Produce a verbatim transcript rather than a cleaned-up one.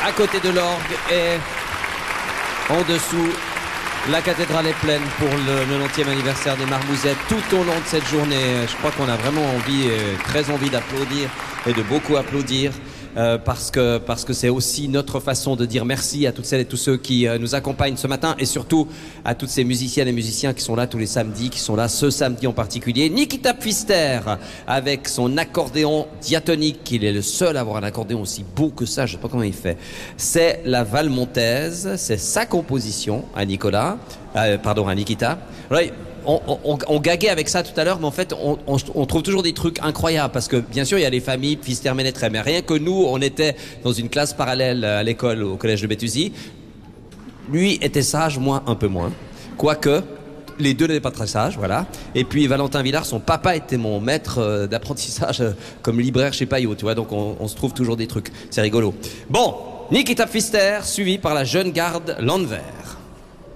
à côté de l'orgue et en dessous, la cathédrale est pleine pour le quatre-vingt-dix-e anniversaire des Marmousettes. Tout au long de cette journée, je crois qu'on a vraiment envie, très envie d'applaudir et de beaucoup applaudir. Euh, parce que parce que c'est aussi notre façon de dire merci à toutes celles et tous ceux qui euh, nous accompagnent ce matin et surtout à toutes ces musiciennes et musiciens qui sont là tous les samedis, qui sont là ce samedi en particulier. Nikita Pfister avec son accordéon diatonique, il est le seul à avoir un accordéon aussi beau que ça, je sais pas comment il fait. C'est la Valmontaise, c'est sa composition à Nicolas, euh, pardon à Nikita. Ouais. On, on, on gaguait avec ça tout à l'heure, mais en fait, on, on, on trouve toujours des trucs incroyables parce que, bien sûr, il y a les familles Pfister-Ménétrais, mais rien que nous, on était dans une classe parallèle à l'école, au collège de Béthusy. Lui était sage, moi un peu moins. Quoique, les deux n'étaient pas très sages, voilà. Et puis, Valentin Villard, son papa était mon maître d'apprentissage comme libraire chez Payot, tu vois, donc on, on se trouve toujours des trucs. C'est rigolo. Bon, Nikita Pfister, suivi par la jeune garde Landwehr.